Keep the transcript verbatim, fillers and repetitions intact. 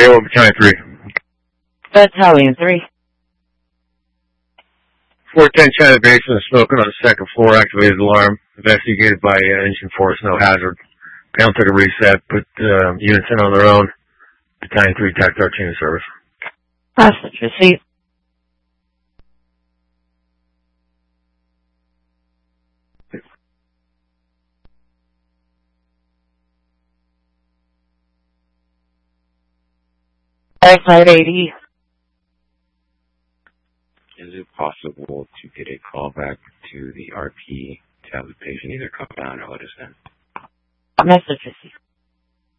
Airwell Battalion three. Battalion three. four ten China Basin, smoking on the second floor, activated alarm, investigated by uh, engine force, no hazard. Panel took a reset, put uh, units in on their own. Battalion three, Tac thirteen in service. Message received. five eighty. Is it possible to get a call back to the R P to have the patient either come down or let us in? Message received.